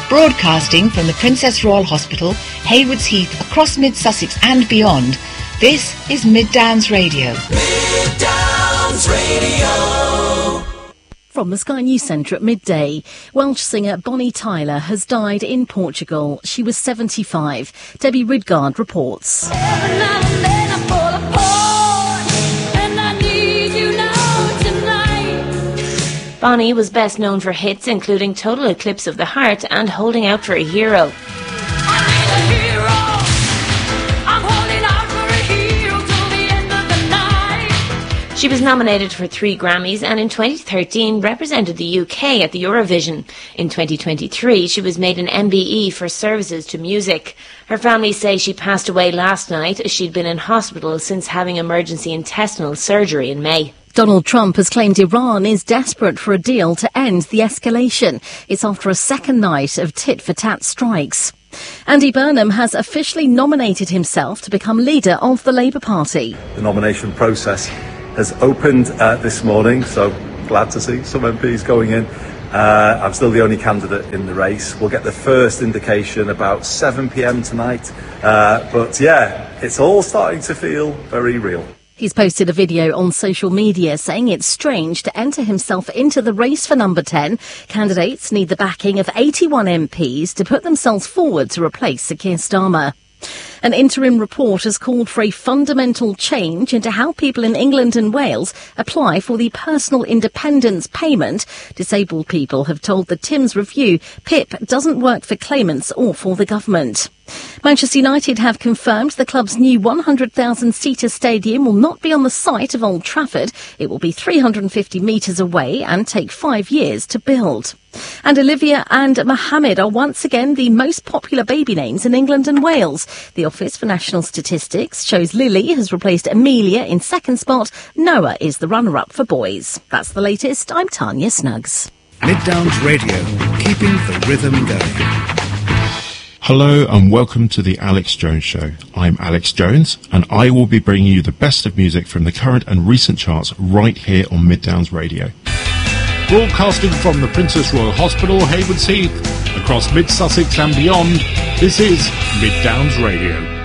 Broadcasting from the Princess Royal Hospital, Haywards Heath, across Mid-Sussex and beyond, this is Mid Downs Radio. Mid Downs Radio. From the Sky News Centre at midday, Welsh singer Bonnie Tyler has died in Portugal. She was 75. Debbie Ridgard reports. Bonnie was best known for hits including Total Eclipse of the Heart and Holding Out for a Hero. She was nominated for 3 Grammys and in 2013 represented the UK at the Eurovision. In 2023 she was made an MBE for services to music. Her family say she passed away last night as she'd been in hospital since having emergency intestinal surgery in May. Donald Trump has claimed Iran is desperate for a deal to end the escalation. It's after a second night of tit-for-tat strikes. Andy Burnham has officially nominated himself to become leader of the Labour Party. The nomination process has opened this morning, so glad to see some MPs going in. I'm still the only candidate in the race. We'll get the first indication about 7 p.m. tonight. But yeah, it's all starting to feel very real. He's posted a video on social media saying it's strange to enter himself into the race for number 10. Candidates need the backing of 81 MPs to put themselves forward to replace Sir Keir Starmer. An interim report has called for a fundamental change into how people in England and Wales apply for the personal independence payment. Disabled people have told the Timms Review PIP doesn't work for claimants or for the government. Manchester United have confirmed the club's new 100,000-seater stadium will not be on the site of Old Trafford. It will be 350 metres away and take 5 years to build. And Olivia and Mohammed are once again the most popular baby names in England and Wales. The Office for National Statistics shows Lily has replaced Amelia in second spot. Noah is the runner-up for boys. That's the latest. I'm Tanya Snuggs. Mid Downs Radio, keeping the rhythm going. Hello and welcome to the Alex Jones Show. I'm Alex Jones and I will be bringing you the best of music from the current and recent charts right here on Mid Downs Radio. Broadcasting from the Princess Royal Hospital, Haywards Heath, across Mid-Sussex and beyond, this is Mid Downs Radio.